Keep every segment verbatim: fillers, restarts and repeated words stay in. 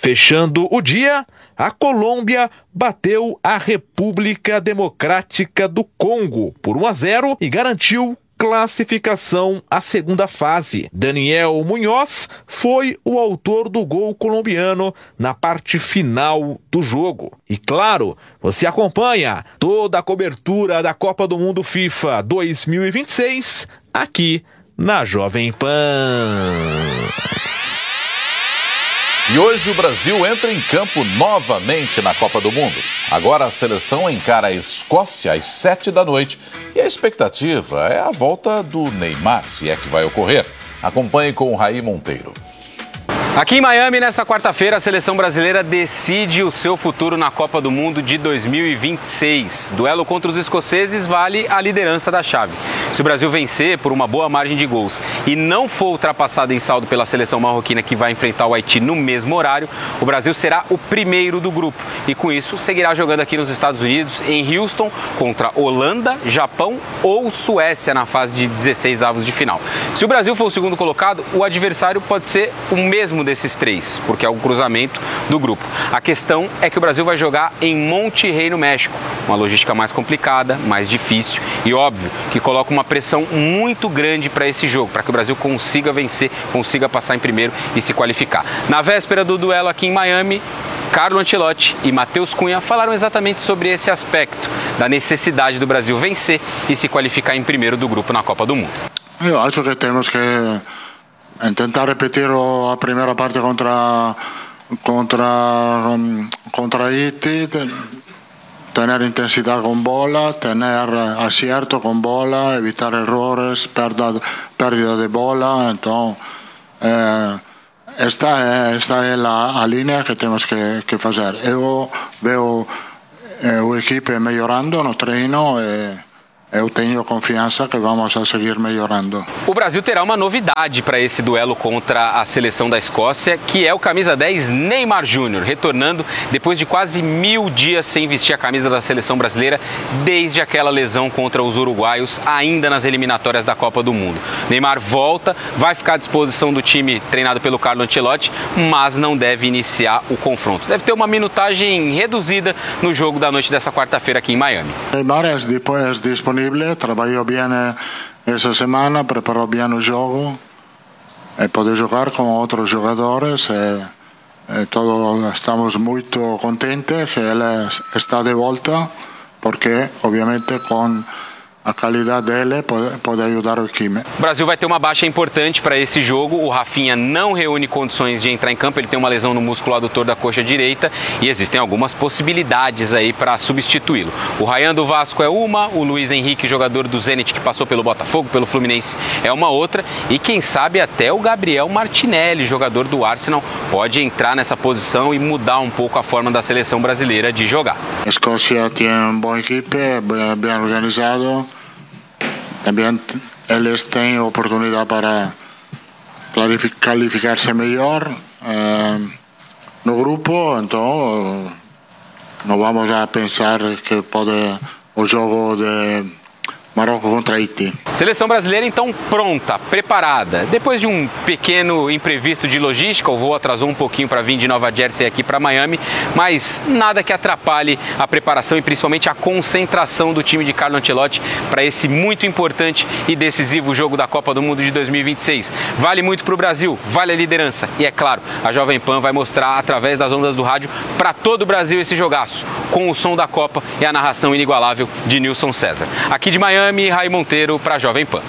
Fechando o dia, a Colômbia bateu a República Democrática do Congo por um a zero e garantiu classificação à segunda fase. Daniel Munhoz foi o autor do gol colombiano na parte final do jogo. E claro, você acompanha toda a cobertura da Copa do Mundo FIFA dois mil e vinte e seis aqui na Jovem Pan. E hoje o Brasil entra em campo novamente na Copa do Mundo. Agora a seleção encara a Escócia às sete da noite. E a expectativa é a volta do Neymar, se é que vai ocorrer. Acompanhe com o Raí Monteiro. Aqui em Miami, nessa quarta-feira, a seleção brasileira decide o seu futuro na Copa do Mundo de dois mil e vinte e seis. Duelo contra os escoceses vale a liderança da chave. Se o Brasil vencer por uma boa margem de gols e não for ultrapassado em saldo pela seleção marroquina que vai enfrentar o Haiti no mesmo horário, o Brasil será o primeiro do grupo. E com isso, seguirá jogando aqui nos Estados Unidos, em Houston, contra Holanda, Japão ou Suécia na fase de dezesseis avos de final. Se o Brasil for o segundo colocado, o adversário pode ser o mesmo desses três, porque é o cruzamento do grupo. A questão é que o Brasil vai jogar em Monterrey, no México, uma logística mais complicada, mais difícil e óbvio que coloca uma pressão muito grande para esse jogo, para que o Brasil consiga vencer, consiga passar em primeiro e se qualificar. Na véspera do duelo aqui em Miami, Carlo Ancelotti e Matheus Cunha falaram exatamente sobre esse aspecto, da necessidade do Brasil vencer e se qualificar em primeiro do grupo na Copa do Mundo. Eu acho que temos que tentar repetir a primeira parte contra contra contra Haiti, tener intensidad con bola, tener acierto con bola, evitar errores, pérdida, pérdida de bola. Então, eh, esta é esta é a, a linha que temos que, que fazer. Eu vejo eh, a equipe melhorando no treino e eu tenho confiança que vamos a seguir melhorando. O Brasil terá uma novidade para esse duelo contra a seleção da Escócia, que é o camisa dez Neymar Júnior, retornando depois de quase mil dias sem vestir a camisa da seleção brasileira, desde aquela lesão contra os uruguaios, ainda nas eliminatórias da Copa do Mundo. Neymar volta, vai ficar à disposição do time treinado pelo Carlo Ancelotti, mas não deve iniciar o confronto. Deve ter uma minutagem reduzida no jogo da noite dessa quarta-feira aqui em Miami. Neymar é depois disponível. Trabalhou bem essa semana, preparou bem o jogo e pode jogar com outros jogadores. E, e todos estamos muito contentes que ele está de volta, porque, obviamente, com a qualidade dele pode, pode ajudar o time. O Brasil vai ter uma baixa importante para esse jogo. O Rafinha não reúne condições de entrar em campo. Ele tem uma lesão no músculo adutor da coxa direita e existem algumas possibilidades aí para substituí-lo. O Ryan do Vasco é uma, o Luiz Henrique, jogador do Zenit que passou pelo Botafogo, pelo Fluminense, é uma outra. E quem sabe até o Gabriel Martinelli, jogador do Arsenal, pode entrar nessa posição e mudar um pouco a forma da seleção brasileira de jogar. A Escócia tem uma boa equipe, bem organizado. Também eles têm oportunidade para qualificar-se melhor eh, no grupo, então não vamos a pensar que pode o jogo de Marrocos contra Haiti. Seleção brasileira então pronta, preparada. Depois de um pequeno imprevisto de logística, o voo atrasou um pouquinho para vir de Nova Jersey aqui para Miami, mas nada que atrapalhe a preparação e principalmente a concentração do time de Carlo Ancelotti para esse muito importante e decisivo jogo da Copa do Mundo de dois mil e vinte e seis. Vale muito para o Brasil, vale a liderança e é claro, a Jovem Pan vai mostrar através das ondas do rádio para todo o Brasil esse jogaço, com o som da Copa e a narração inigualável de Nilson César. Aqui de Miami, Raí Monteiro para a Jovem Pan.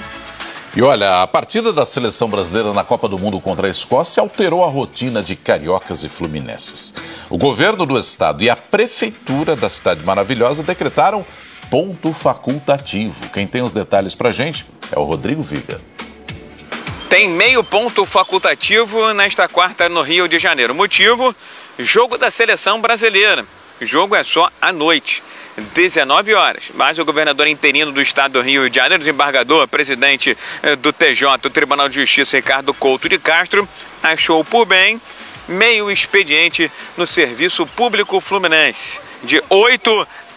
E olha, a partida da seleção brasileira na Copa do Mundo contra a Escócia alterou a rotina de cariocas e fluminenses. O governo do estado e a prefeitura da cidade maravilhosa decretaram ponto facultativo. Quem tem os detalhes pra gente é o Rodrigo Viga. Tem meio ponto facultativo nesta quarta no Rio de Janeiro. Motivo, jogo da seleção brasileira. O jogo é só à noite, dezenove horas. Mas o governador interino do estado do Rio de Janeiro, desembargador, presidente do T J, o Tribunal de Justiça, Ricardo Couto de Castro, achou por bem meio expediente no Serviço Público Fluminense. De oito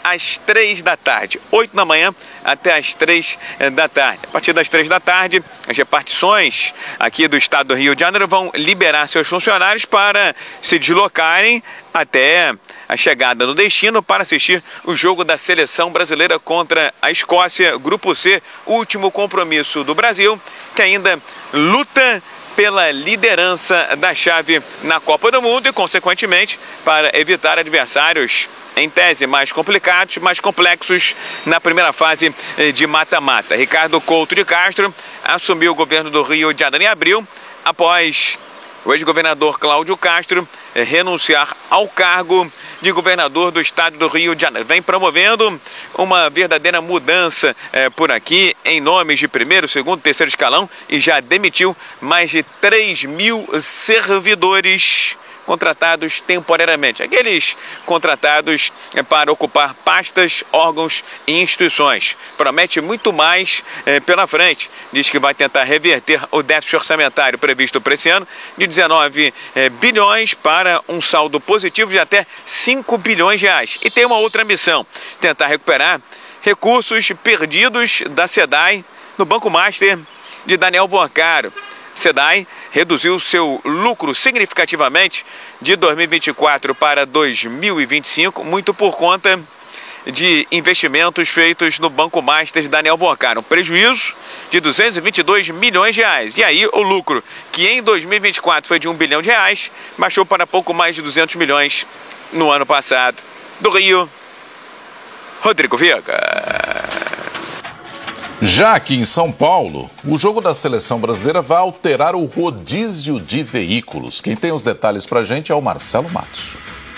às três da tarde, oito da manhã até às três da tarde. A partir das três da tarde, as repartições aqui do estado do Rio de Janeiro vão liberar seus funcionários para se deslocarem até a chegada no destino para assistir o jogo da seleção brasileira contra a Escócia, Grupo C, último compromisso do Brasil, que ainda luta pela liderança da chave na Copa do Mundo e, consequentemente, para evitar adversários em tese mais complicados, mais complexos na primeira fase de mata-mata. Ricardo Couto de Castro assumiu o governo do Rio de Janeiro em abril, após o ex-governador Cláudio Castro renunciar ao cargo de governador do estado do Rio de Janeiro. Vem promovendo uma verdadeira mudança eh, por aqui em nomes de primeiro, segundo, terceiro escalão e já demitiu mais de três mil servidores contratados temporariamente, aqueles contratados para ocupar pastas, órgãos e instituições. Promete muito mais eh, pela frente. Diz que vai tentar reverter o déficit orçamentário previsto para esse ano de dezenove eh, bilhões para um saldo positivo de até cinco bilhões de reais. E tem uma outra missão, tentar recuperar recursos perdidos da SEDAI no Banco Master de Daniel Vorcaro. SEDAI reduziu seu lucro significativamente de dois mil e vinte e quatro para dois mil e vinte e cinco, muito por conta de investimentos feitos no Banco Master de Daniel Vorcaro. Um prejuízo de duzentos e vinte e dois milhões de reais. E aí o lucro, que em dois mil e vinte e quatro foi de um bilhão de reais, baixou para pouco mais de duzentos milhões no ano passado. Do Rio, Rodrigo Viega. Já aqui em São Paulo, o jogo da seleção brasileira vai alterar o rodízio de veículos. Quem tem os detalhes pra gente é o Marcelo Matos.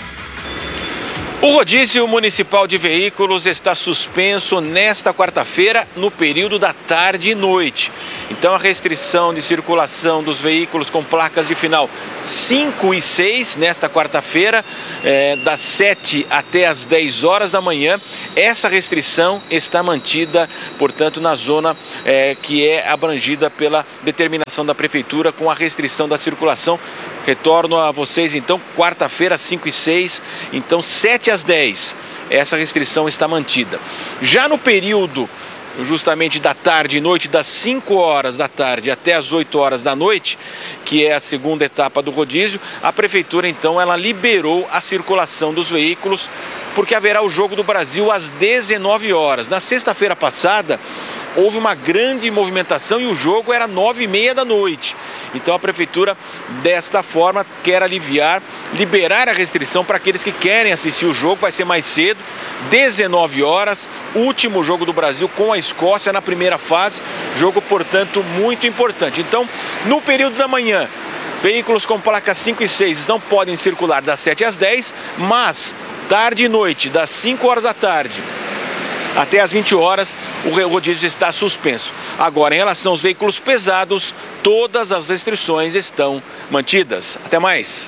O rodízio municipal de veículos está suspenso nesta quarta-feira no período da tarde e noite. Então a restrição de circulação dos veículos com placas de final cinco e seis nesta quarta-feira, é, das sete até as dez horas da manhã, essa restrição está mantida, portanto, na zona é, que é abrangida pela determinação da prefeitura com a restrição da circulação. Retorno a vocês então, quarta-feira, cinco e seis, então sete às dez, essa restrição está mantida. Já no período justamente da tarde e noite, das cinco horas da tarde até as oito horas da noite, que é a segunda etapa do rodízio, a prefeitura então ela liberou a circulação dos veículos, porque haverá o Jogo do Brasil às dezenove horas. Na sexta-feira passada, houve uma grande movimentação e o jogo era nove e meia da noite. Então a prefeitura, desta forma, quer aliviar, liberar a restrição para aqueles que querem assistir o jogo. Vai ser mais cedo, dezenove horas, último jogo do Brasil com a Escócia na primeira fase. Jogo, portanto, muito importante. Então, no período da manhã, veículos com placas cinco e seis não podem circular das sete às dez, mas tarde e noite, das cinco horas da tarde até as vinte horas, o rodízio está suspenso. Agora, em relação aos veículos pesados, todas as restrições estão mantidas. Até mais.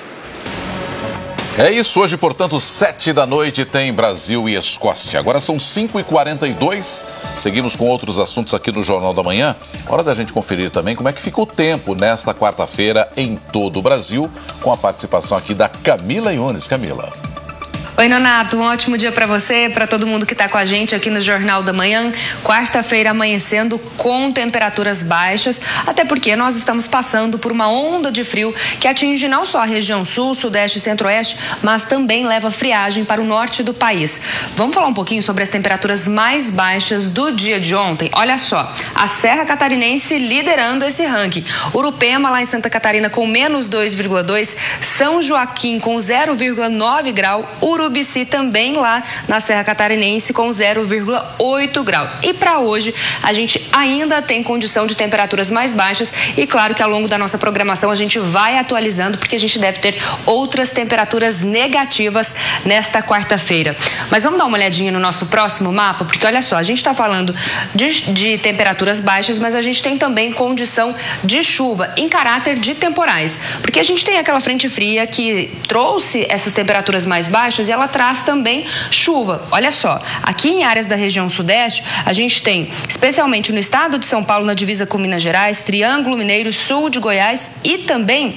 É isso, hoje, portanto, sete da noite tem Brasil e Escócia. Agora são cinco e quarenta e dois, seguimos com outros assuntos aqui no Jornal da Manhã. Hora da gente conferir também como é que fica o tempo nesta quarta-feira em todo o Brasil, com a participação aqui da Camila Yunes. Camila. Oi, Nonato, um ótimo dia para você, para todo mundo que está com a gente aqui no Jornal da Manhã. Quarta-feira amanhecendo com temperaturas baixas, até porque nós estamos passando por uma onda de frio que atinge não só a região sul, sudeste e centro-oeste, mas também leva friagem para o norte do país. Vamos falar um pouquinho sobre as temperaturas mais baixas do dia de ontem. Olha só, a Serra Catarinense liderando esse ranking. Urupema, lá em Santa Catarina, com menos dois vírgula dois, São Joaquim com zero vírgula nove grau, Urubici também lá na Serra Catarinense com zero vírgula oito graus. E para hoje a gente ainda tem condição de temperaturas mais baixas e claro que ao longo da nossa programação a gente vai atualizando porque a gente deve ter outras temperaturas negativas nesta quarta-feira. Mas vamos dar uma olhadinha no nosso próximo mapa, porque olha só, a gente está falando de, de temperaturas baixas, mas a gente tem também condição de chuva em caráter de temporais, porque a gente tem aquela frente fria que trouxe essas temperaturas mais baixas e ela traz também chuva. Olha só, aqui em áreas da região sudeste, a gente tem, especialmente no estado de São Paulo, na divisa com Minas Gerais, Triângulo Mineiro, sul de Goiás e também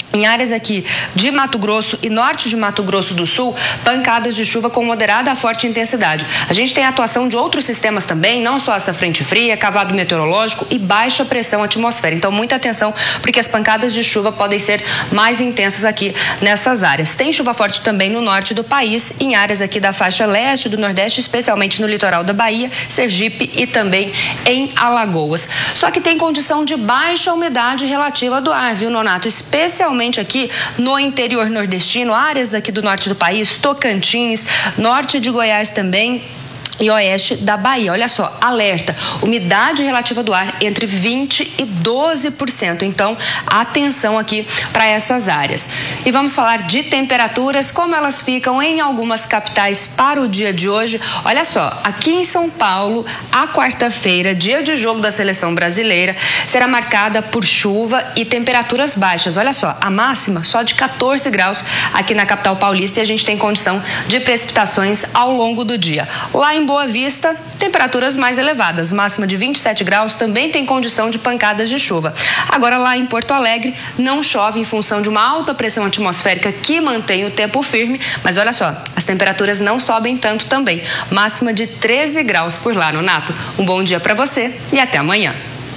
Em áreas aqui de Mato Grosso e norte de Mato Grosso do Sul, pancadas de chuva com moderada a forte intensidade. A gente tem a atuação de outros sistemas também, não só essa frente fria, cavado meteorológico e baixa pressão atmosférica. Então, muita atenção, porque as pancadas de chuva podem ser mais intensas aqui nessas áreas. Tem chuva forte também no norte do país, em áreas aqui da faixa leste do Nordeste, especialmente no litoral da Bahia, Sergipe e também em Alagoas. Só que tem condição de baixa umidade relativa do ar, viu, Nonato? Especialmente aqui no interior nordestino, áreas aqui do norte do país, Tocantins, norte de Goiás também e oeste da Bahia. Olha só, alerta, umidade relativa do ar entre vinte e doze por cento. Então, atenção aqui para essas áreas. E vamos falar de temperaturas, como elas ficam em algumas capitais para o dia de hoje. Olha só, aqui em São Paulo, a quarta-feira, dia de jogo da seleção brasileira, será marcada por chuva e temperaturas baixas. Olha só, a máxima só de quatorze graus aqui na capital paulista, e a gente tem condição de precipitações ao longo do dia. Lá em Boa Vista, temperaturas mais elevadas, máxima de vinte e sete graus, também tem condição de pancadas de chuva. Agora, lá em Porto Alegre, não chove em função de uma alta pressão atmosférica que mantém o tempo firme, mas olha só, as temperaturas não sobem tanto também, máxima de treze graus por lá, Nonato. Um bom dia para você e até amanhã.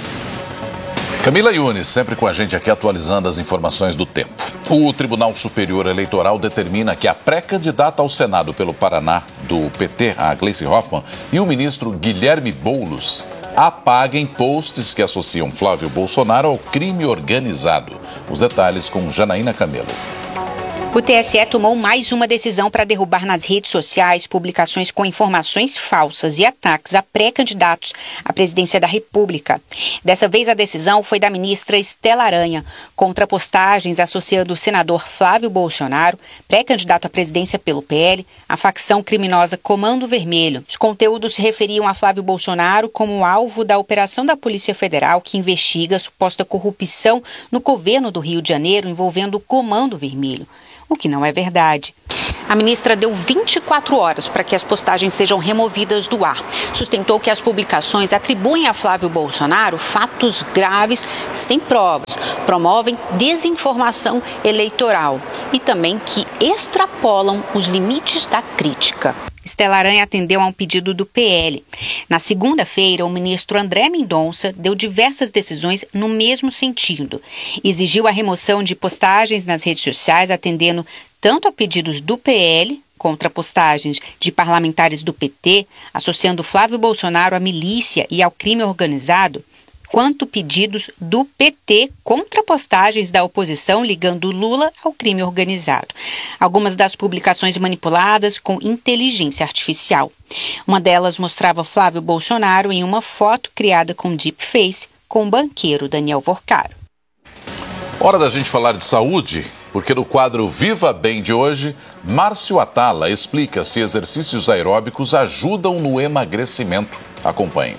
Camila Yunes, sempre com a gente aqui atualizando as informações do tempo. O Tribunal Superior Eleitoral determina que a pré-candidata ao Senado pelo Paraná do P T, a Gleice Hoffmann, e o ministro Guilherme Boulos apaguem posts que associam Flávio Bolsonaro ao crime organizado. Os detalhes com Janaína Camelo. O T S E tomou mais uma decisão para derrubar nas redes sociais publicações com informações falsas e ataques a pré-candidatos à presidência da República. Dessa vez, a decisão foi da ministra Estela Aranha, contra postagens associando o senador Flávio Bolsonaro, pré-candidato à presidência pelo P L, à facção criminosa Comando Vermelho. Os conteúdos se referiam a Flávio Bolsonaro como alvo da operação da Polícia Federal que investiga a suposta corrupção no governo do Rio de Janeiro envolvendo o Comando Vermelho, o que não é verdade. A ministra deu vinte e quatro horas para que as postagens sejam removidas do ar. Sustentou que as publicações atribuem a Flávio Bolsonaro fatos graves sem provas, promovem desinformação eleitoral e também que extrapolam os limites da crítica. Estela Aranha atendeu a um pedido do P L. Na segunda-feira, o ministro André Mendonça deu diversas decisões no mesmo sentido. Exigiu a remoção de postagens nas redes sociais, atendendo tanto a pedidos do P L, contra postagens de parlamentares do P T, associando Flávio Bolsonaro à milícia e ao crime organizado, quanto pedidos do P T contra postagens da oposição ligando Lula ao crime organizado. Algumas das publicações manipuladas com inteligência artificial. Uma delas mostrava Flávio Bolsonaro em uma foto criada com deepface com o banqueiro Daniel Vorcaro. Hora da gente falar de saúde, porque no quadro Viva Bem de hoje, Márcio Atala explica se exercícios aeróbicos ajudam no emagrecimento. Acompanhe.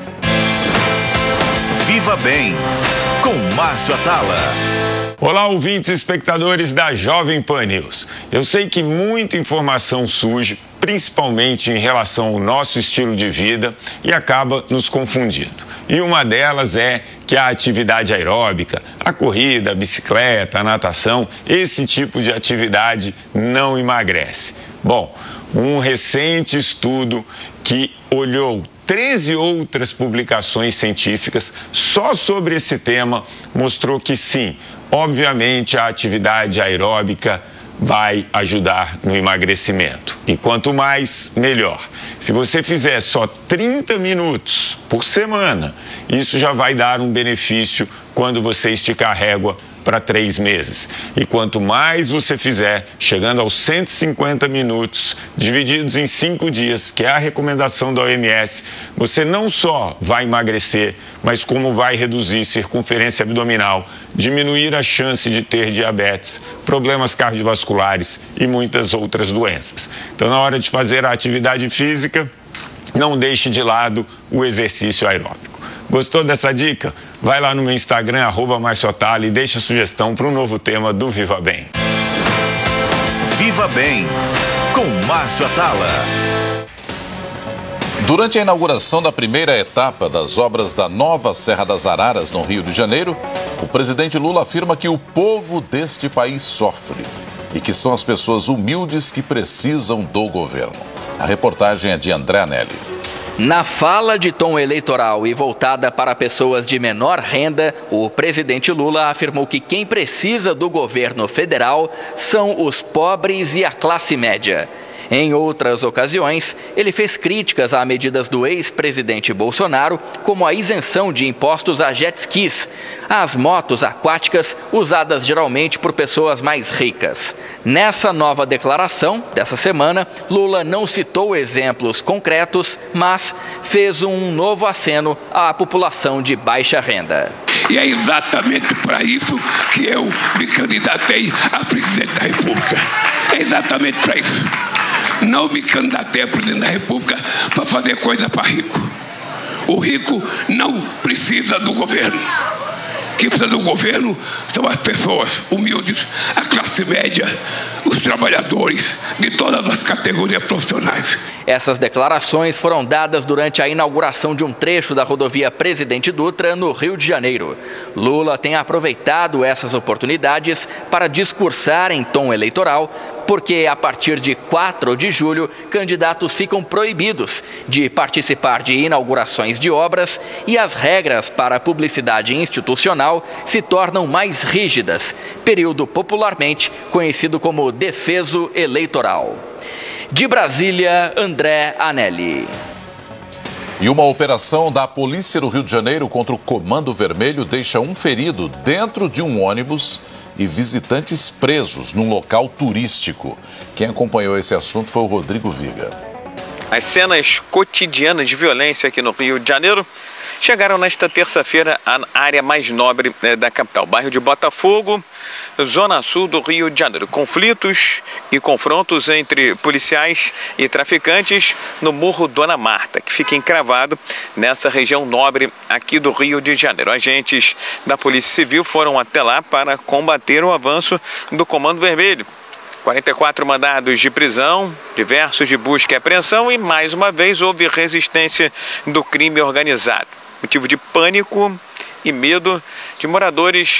Viva Bem, com Márcio Atala. Olá, ouvintes e espectadores da Jovem Pan News. Eu sei que muita informação surge, principalmente em relação ao nosso estilo de vida, e acaba nos confundindo. E uma delas é que a atividade aeróbica, a corrida, a bicicleta, a natação, esse tipo de atividade não emagrece. Bom, um recente estudo que olhou treze outras publicações científicas só sobre esse tema mostrou que sim, obviamente a atividade aeróbica vai ajudar no emagrecimento. E quanto mais, melhor. Se você fizer só trinta minutos por semana, isso já vai dar um benefício quando você esticar a régua para três meses. E quanto mais você fizer, chegando aos cento e cinquenta minutos, divididos em cinco dias, que é a recomendação da O M S, você não só vai emagrecer, mas como vai reduzir circunferência abdominal, diminuir a chance de ter diabetes, problemas cardiovasculares e muitas outras doenças. Então, na hora de fazer a atividade física, não deixe de lado o exercício aeróbico. Gostou dessa dica? Vai lá no meu Instagram, arroba Márcio Atala, e deixa a sugestão para um novo tema do Viva Bem. Viva Bem, com Márcio Atala. Durante a inauguração da primeira etapa das obras da nova Serra das Araras, no Rio de Janeiro, O presidente Lula afirma que o povo deste país sofre e que são as pessoas humildes que precisam do governo. A reportagem é de André Anelli. Na fala de tom eleitoral e voltada para pessoas de menor renda, o presidente Lula afirmou que quem precisa do governo federal são os pobres e a classe média. Em outras ocasiões, ele fez críticas a medidas do ex-presidente Bolsonaro, como a isenção de impostos a jet skis, as motos aquáticas usadas geralmente por pessoas mais ricas. Nessa nova declaração dessa semana, Lula não citou exemplos concretos, mas fez um novo aceno à população de baixa renda. E é exatamente para isso que eu me candidatei a presidente da República. É exatamente para isso. Não me candidatei a presidente da República para fazer coisa para rico. O rico não precisa do governo. Quem precisa do governo são as pessoas humildes, a classe média, os trabalhadores de todas as categorias profissionais. Essas declarações foram dadas durante a inauguração de um trecho da rodovia Presidente Dutra, no Rio de Janeiro. Lula tem aproveitado essas oportunidades para discursar em tom eleitoral, porque a partir de quatro de julho, candidatos ficam proibidos de participar de inaugurações de obras e as regras para a publicidade institucional se tornam mais rígidas, período popularmente conhecido como defeso eleitoral. De Brasília, André Anelli. E uma operação da Polícia do Rio de Janeiro contra o Comando Vermelho deixa um ferido dentro de um ônibus e visitantes presos num local turístico. Quem acompanhou esse assunto foi o Rodrigo Viga. As cenas cotidianas de violência aqui no Rio de Janeiro chegaram nesta terça-feira à área mais nobre da capital, bairro de Botafogo, zona sul do Rio de Janeiro. Conflitos e confrontos entre policiais e traficantes no Morro Dona Marta, que fica encravado nessa região nobre aqui do Rio de Janeiro. Agentes da Polícia Civil foram até lá para combater o avanço do Comando Vermelho. quarenta e quatro mandados de prisão, diversos de busca e apreensão e, mais uma vez, houve resistência do crime organizado. Motivo de pânico e medo de moradores